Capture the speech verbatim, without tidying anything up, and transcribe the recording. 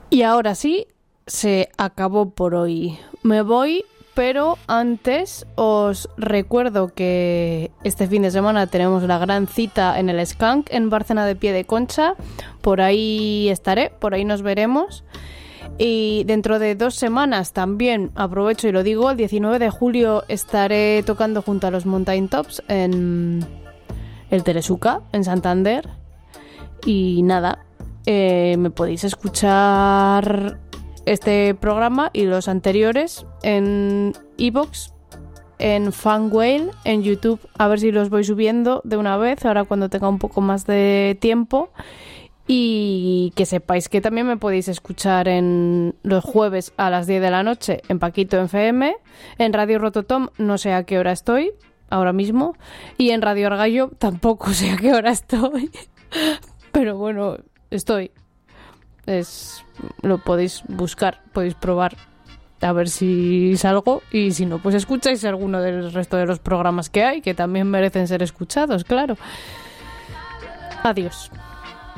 Y ahora sí, se acabó por hoy. Me voy, pero antes os recuerdo que este fin de semana tenemos la gran cita en el Skank en Bárcena de Pie de Concha. Por ahí estaré, por ahí nos veremos. Y dentro de dos semanas también, aprovecho y lo digo, el diecinueve de julio estaré tocando junto a los Mountain Tops en el Teresuca, en Santander. Y nada, eh, me podéis escuchar este programa y los anteriores en iVoox, en Fanwhale, en YouTube, a ver si los voy subiendo de una vez, ahora cuando tenga un poco más de tiempo. Y que sepáis que también me podéis escuchar en los jueves a las diez de la noche en Paquito F M, en Radio Rototom no sé a qué hora estoy ahora mismo, y en Radio Argallo tampoco sé a qué hora estoy, pero bueno, estoy. Es, lo podéis buscar, podéis probar a ver si salgo, y si no, pues escucháis alguno del resto de los programas que hay, que también merecen ser escuchados, claro. Adiós.